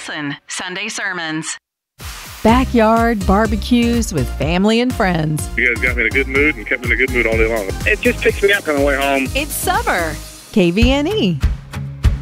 Wilson, Sunday Sermons. Backyard barbecues with family and friends. You guys got me in a good mood and kept me in a good mood all day long. It just picks me up on the way home. It's summer. KVNE.